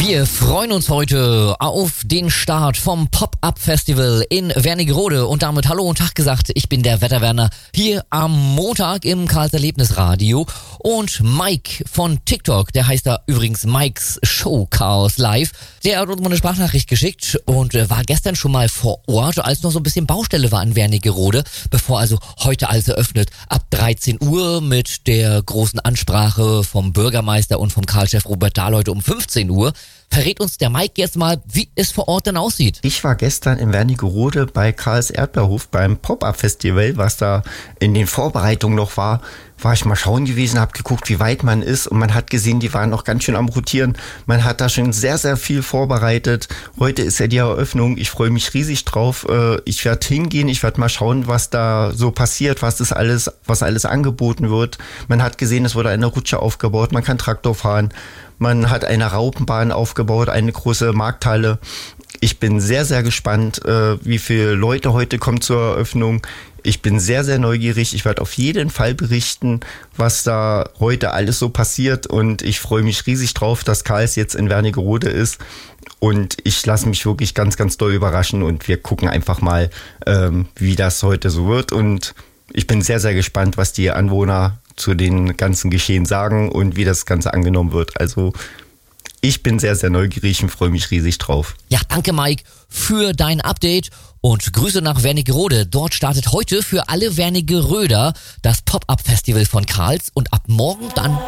Wir freuen uns heute auf den Start vom Pop-Up-Festival in Wernigerode und damit Hallo und Tag gesagt. Ich bin der Wetterwerner hier am Montag im Karls Erlebnisradio und Mike von TikTok, der heißt da übrigens Mikes Show Chaos Live, der hat uns mal eine Sprachnachricht geschickt und war gestern schon mal vor Ort, als noch so ein bisschen Baustelle war in Wernigerode, bevor also heute alles eröffnet ab 13 Uhr mit der großen Ansprache vom Bürgermeister und vom Karlchef Robert Dahl heute um 15 Uhr. Verrät uns der Mike jetzt mal, wie es vor Ort denn aussieht. Ich war gestern in Wernigerode bei Karls Erdbeerhof beim Pop-Up-Festival, was da in den Vorbereitungen noch war ich mal schauen gewesen, habe geguckt, wie weit man ist und man hat gesehen, die waren noch ganz schön am Rotieren. Man hat da schon sehr, sehr viel vorbereitet. Heute ist ja die Eröffnung. Ich freue mich riesig drauf. Ich werde hingehen, ich werde mal schauen, was da so passiert, was alles angeboten wird. Man hat gesehen, es wurde eine Rutsche aufgebaut, man kann Traktor fahren. Man hat eine Raupenbahn aufgebaut, eine große Markthalle. Ich bin sehr, sehr gespannt, wie viele Leute heute kommen zur Eröffnung. Ich bin sehr, sehr neugierig. Ich werde auf jeden Fall berichten, was da heute alles so passiert. Und ich freue mich riesig drauf, dass Karls jetzt in Wernigerode ist. Und ich lasse mich wirklich ganz, ganz doll überraschen. Und wir gucken einfach mal, wie das heute so wird. Und ich bin sehr, sehr gespannt, was die Anwohner zu den ganzen Geschehen sagen und wie das Ganze angenommen wird. Also ich bin sehr, sehr neugierig und freue mich riesig drauf. Ja, danke Mike für dein Update und Grüße nach Wernigerode. Dort startet heute für alle Wernigeröder das Pop-Up-Festival von Karls und ab morgen dann